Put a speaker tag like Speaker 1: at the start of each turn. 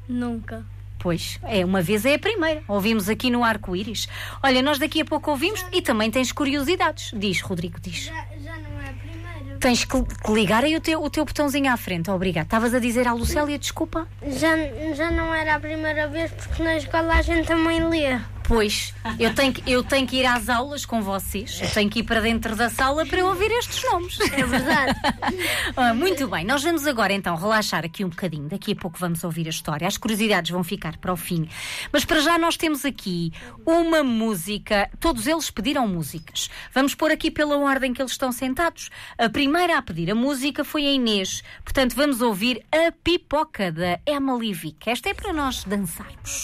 Speaker 1: Nunca.
Speaker 2: Pois, uma vez é a primeira. Ouvimos aqui no Arco-Íris. Olha, nós daqui a pouco ouvimos e também tens curiosidades. Diz, Rodrigo, diz.
Speaker 1: Já não é a primeira.
Speaker 2: Tens que ligar aí o teu botãozinho à frente. Obrigado. Estavas a dizer à Lucélia, desculpa?
Speaker 1: Já não era a primeira vez, porque na escola a gente também lê.
Speaker 2: Pois, eu tenho que ir às aulas com vocês. Eu tenho que ir para dentro da sala para eu ouvir estes nomes.
Speaker 1: É verdade.
Speaker 2: Muito bem, nós vamos agora então relaxar aqui um bocadinho. Daqui a pouco vamos ouvir a história. As curiosidades vão ficar para o fim. Mas para já nós temos aqui uma música. Todos eles pediram músicas. Vamos pôr aqui pela ordem que eles estão sentados. A primeira a pedir a música foi a Inês. Portanto, vamos ouvir A Pipoca, da Emily Vick. Esta é para nós dançarmos.